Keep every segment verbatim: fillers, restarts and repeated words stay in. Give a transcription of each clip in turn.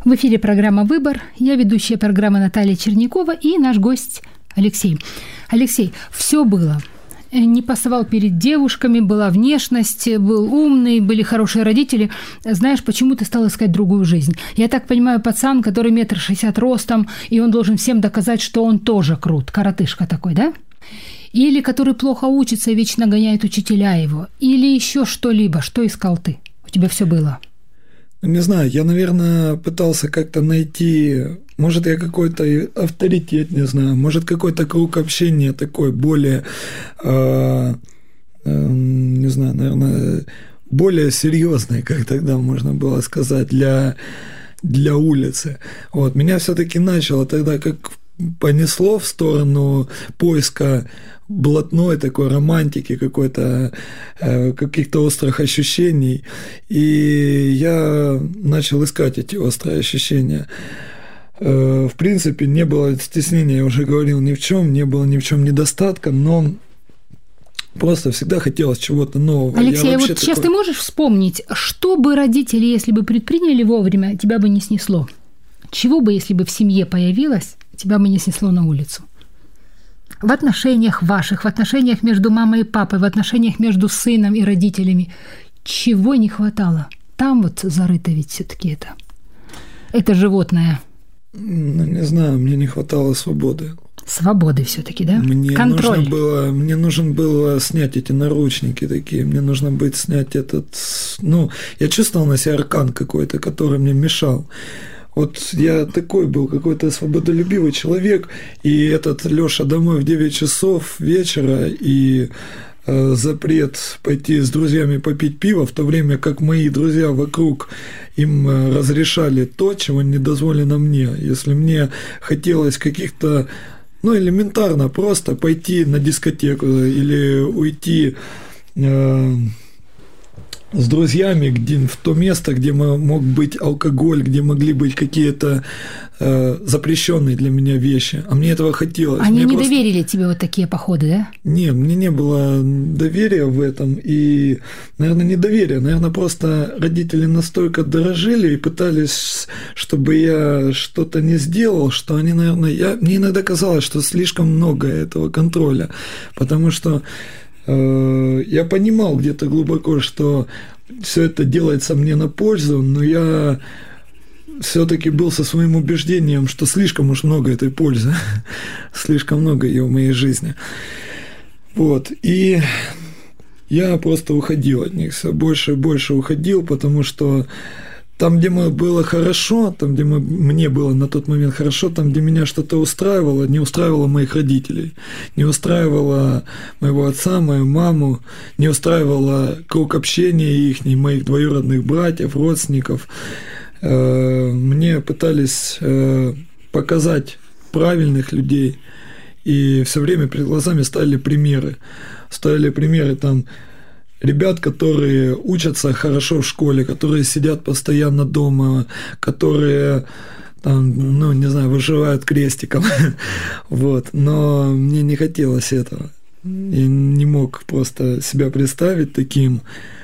В эфире программа «Выбор». Я ведущая программы Наталья Чернякова и наш гость Алексей. Алексей, все было. Не пасовал перед девушками, была внешность, был умный, были хорошие родители. Знаешь, почему ты стал искать другую жизнь? Я так понимаю, пацан, который метр шестьдесят ростом, и он должен всем доказать, что он тоже крут. Коротышка такой, да? Или который плохо учится и вечно гоняет учителя его. Или еще что-либо. Что искал ты? У тебя все было. Не знаю, я, наверное, пытался как-то найти, может, я какой-то авторитет, не знаю, может, какой-то круг общения такой более, э, э, не знаю, наверное, более серьезный, как тогда можно было сказать, для, для улицы. Вот. Меня все-таки начало тогда как понесло в сторону поиска блатной такой романтики, какой-то, э, каких-то острых ощущений, и я начал искать эти острые ощущения. Э, в принципе, не было стеснения, я уже говорил, ни в чем, не было ни в чем недостатка, но просто всегда хотелось чего-то нового. Алексей, я вот такой... сейчас ты можешь вспомнить, что бы родители, если бы предприняли вовремя, тебя бы не снесло? Чего бы, если бы в семье появилось, тебя бы не снесло на улицу? В отношениях ваших, в отношениях между мамой и папой, в отношениях между сыном и родителями. Чего не хватало? Там вот зарыто ведь все-таки это. Это животное. Ну, не знаю, мне не хватало свободы. Свободы все-таки, да? Мне Контроль. Нужно было, мне нужно было снять эти наручники такие, мне нужно было снять этот... Ну, я чувствовал на себе аркан какой-то, который мне мешал. Вот я такой был, какой-то свободолюбивый человек, и этот Лёша домой в девять часов вечера, и э, запрет пойти с друзьями попить пиво, в то время как мои друзья вокруг, им э, разрешали то, чего не дозволено мне. Если мне хотелось каких-то, ну, элементарно просто пойти на дискотеку или уйти... Э, с друзьями где, в то место, где мог быть алкоголь, где могли быть какие-то э, запрещенные для меня вещи. А мне этого хотелось. Они мне не просто... доверили тебе вот такие походы, да? Не, мне не было доверия в этом. И, наверное, не доверия. Наверное, просто родители настолько дорожили и пытались, чтобы я что-то не сделал, что они, наверное... Я... Мне иногда казалось, что слишком много этого контроля. Потому что я понимал где-то глубоко, что все это делается мне на пользу, но я все-таки был со своим убеждением, что слишком уж много этой пользы, слишком много ее в моей жизни. Вот. И я просто уходил от них, все больше и больше уходил, потому что там, где мне было хорошо, там, где мы, мне было на тот момент хорошо, там, где меня что-то устраивало, не устраивало моих родителей, не устраивало моего отца, мою маму, не устраивало круг общения их, моих двоюродных братьев, родственников. Мне пытались показать правильных людей, и все время перед глазами ставили примеры. Ставили примеры там, ребят, которые учатся хорошо в школе, которые сидят постоянно дома, которые, там, ну, не знаю, выживают крестиком. Вот. Но мне не хотелось этого. Я не мог просто себя представить таким.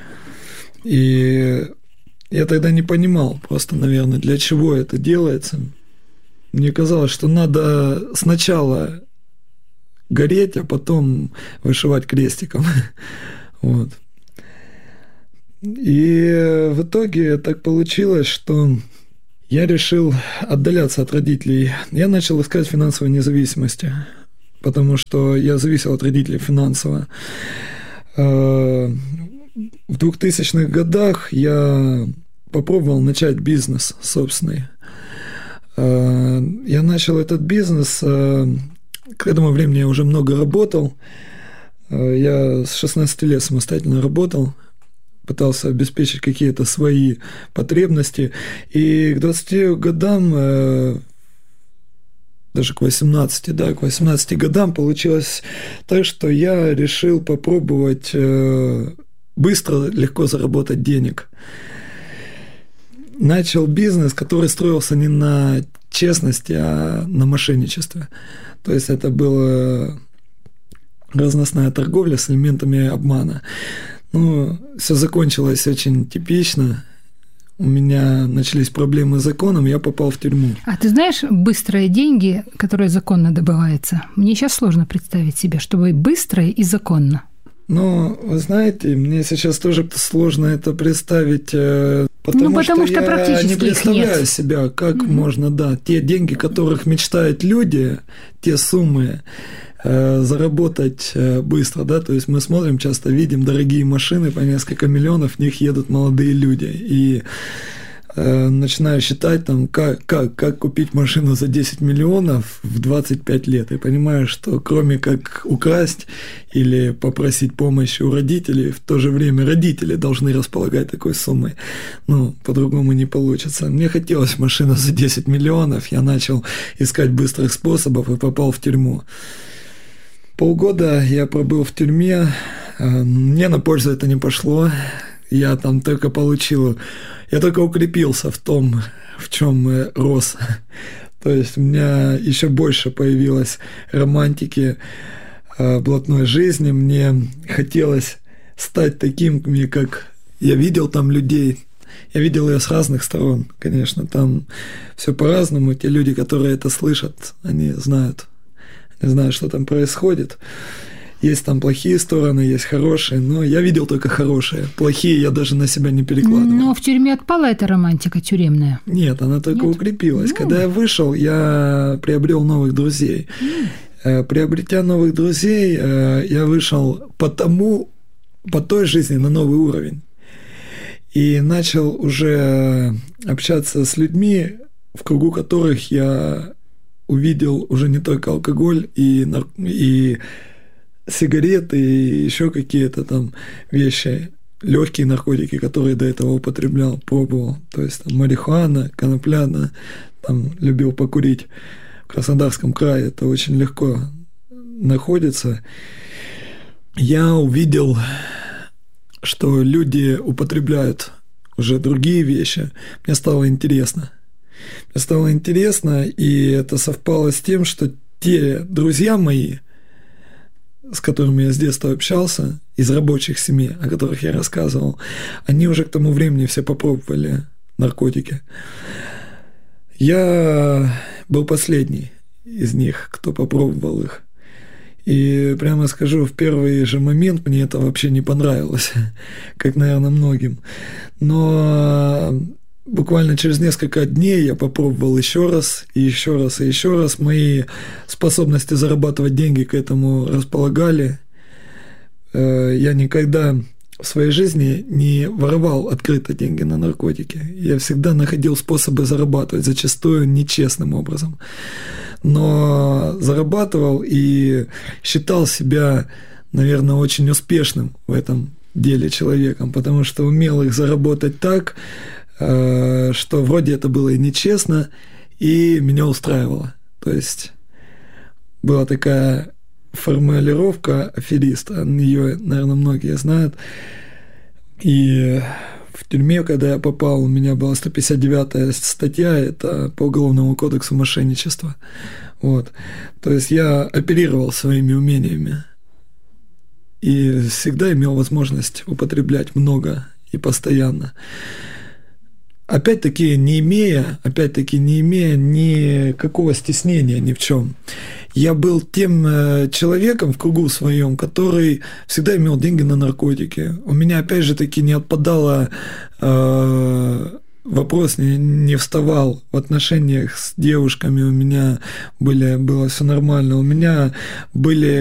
И я тогда не понимал просто, наверное, для чего это делается. Мне казалось, что надо сначала гореть, а потом вышивать крестиком. Вот. И в итоге так получилось, что я решил отдаляться от родителей. Я начал искать финансовой независимости, потому что я зависел от родителей финансово. В двухтысячных годах я попробовал начать бизнес собственный. Я начал этот бизнес, к этому времени я уже много работал. Я с шестнадцати лет самостоятельно работал, пытался обеспечить какие-то свои потребности. И к двадцати годам, даже к восемнадцати, да, к восемнадцати годам получилось так, что я решил попробовать быстро, легко заработать денег. Начал бизнес, который строился не на честности, а на мошенничестве. То есть это была разносная торговля с элементами обмана. Ну, все закончилось очень типично. у меня начались проблемы с законом, я попал в тюрьму. А ты знаешь, быстрые деньги, которые законно добываются, мне сейчас сложно представить себе, чтобы быстро и законно. Ну, вы знаете, мне сейчас тоже сложно это представить, потому, ну, потому что, что я практически не представляю нет. себя, как угу. можно, да, те деньги, которых мечтают люди, те суммы, заработать быстро, да, то есть мы смотрим, часто видим дорогие машины по несколько миллионов, в них едут молодые люди, и э, начинаю считать, там, как, как, как купить машину за десять миллионов в двадцать пять лет, и понимаю, что кроме как украсть или попросить помощи у родителей, в то же время родители должны располагать такой суммой, ну, по-другому не получится. Мне хотелось машину за десять миллионов, я начал искать быстрых способов и попал в тюрьму. Полгода я пробыл в тюрьме, мне на пользу это не пошло, я там только получил, я только укрепился в том, в чем рос, то есть у меня еще больше появилось романтики, блатной жизни, мне хотелось стать таким, как я видел там людей, я видел ее с разных сторон, конечно, там все по-разному, те люди, которые это слышат, они знают. Не знаю, что там происходит. Есть там плохие стороны, есть хорошие, но я видел только хорошие. Плохие я даже на себя не перекладывал. Но в тюрьме отпала эта романтика тюремная? Нет, она только Нет? укрепилась. Ну. Когда я вышел, я приобрел новых друзей. Mm. Приобретя новых друзей, я вышел по тому, по той жизни на новый уровень. И начал уже общаться с людьми, в кругу которых я увидел уже не только алкоголь и, и сигареты, и еще какие-то там вещи, легкие наркотики, которые до этого употреблял, пробовал. То есть там, марихуана, конопля, да, там любил покурить. В Краснодарском крае это очень легко находится. Я увидел, что люди употребляют уже другие вещи. Мне стало интересно. Мне стало интересно, и это совпало с тем, что те друзья мои, с которыми я с детства общался, из рабочих семей, о которых я рассказывал, они уже к тому времени все попробовали наркотики. Я был последний из них, кто попробовал их. И прямо скажу, в первый же момент мне это вообще не понравилось, как, наверное, многим. Но буквально через несколько дней я попробовал еще раз, и еще раз, и еще раз. Мои способности зарабатывать деньги к этому располагали. Я никогда в своей жизни не воровал открыто деньги на наркотики. Я всегда находил способы зарабатывать, зачастую нечестным образом. Но зарабатывал и считал себя, наверное, очень успешным в этом деле человеком, потому что умел их заработать так, что вроде это было и нечестно, и меня устраивало. То есть была такая формулировка афериста, ее, наверное, многие знают. И в тюрьме, когда я попал, у меня была сто пятьдесят девятая статья, это по Уголовному кодексу мошенничества. Вот. То есть я оперировал своими умениями и всегда имел возможность употреблять много и постоянно. Опять-таки не имея, опять-таки не имея никакого стеснения ни в чем. Я был тем человеком в кругу своем, который всегда имел деньги на наркотики. У меня опять же таки не отпадало, э, вопрос не, не вставал в отношениях с девушками. У меня были, было все нормально. У меня были